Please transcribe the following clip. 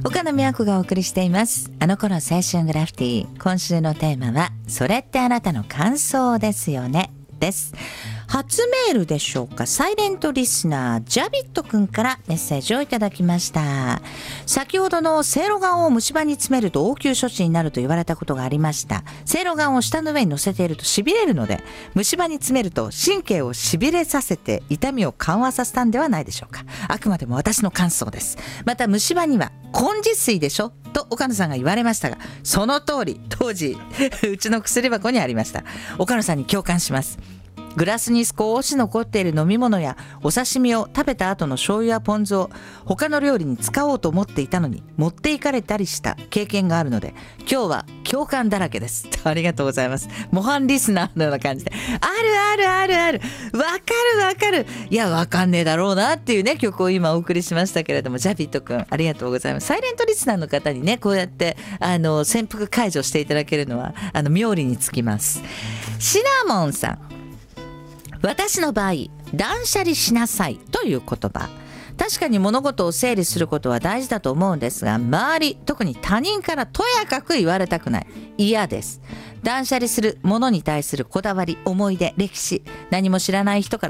岡野美和子がお送りしています。あの頃青春グラフィティ。今週のテーマはそれってあなたの感想ですよねです。初メールでしょうか。サイレントリスナージャビット君からメッセージをいただきました。先ほどのせいろがんを虫歯に詰めると応急処置になると言われたことがありました。せいろがんを舌の上に乗せているとしびれるので、虫歯に詰めると神経をしびれさせて痛みを緩和させたんではないでしょうか。あくまでも私の感想です。また虫歯には根治水でしょと岡野さんが言われましたが、その通り当時うちの薬箱にありました。岡野さんに共感します。グラスに少し残っている飲み物やお刺身を食べた後の醤油やポン酢を他の料理に使おうと思っていたのに持っていかれたりした経験があるので、今日は共感だらけです。ありがとうございます。模範リスナーのような感じで、あるわかる、いやわかんねえだろうなっていうね曲を今お送りしましたけれども、ジャビット君ありがとうございます。サイレントリスナーの方にねこうやって潜伏解除していただけるのは妙利につきます。シナモンさん、私の場合断捨離しなさいという言葉、確かに物事を整理することは大事だと思うんですが、周り特に他人からとやかく言われたくない、嫌です。断捨離するものに対するこだわり、思い出、歴史、何も知らない人から